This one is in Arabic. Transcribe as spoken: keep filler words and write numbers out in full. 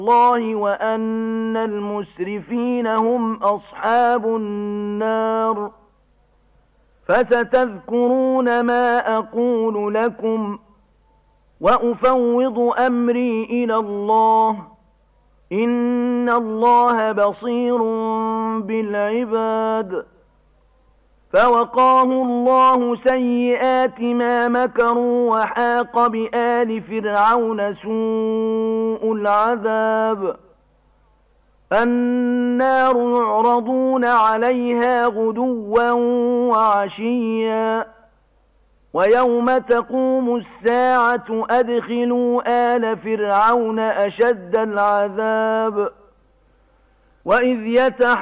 الله وأن المسرفين هم أصحاب النار. فستذكرون ما أقول لكم وأفوض أمري إلى الله إن الله بصير بالعباد. فوقاه الله سيئات ما مكروا وحاق بآل فرعون سوء العذاب. النار يعرضون عليها غدوا وعشيا ويوم تقوم الساعة أدخلوا آل فرعون أشد العذاب. وإذ يتحدثون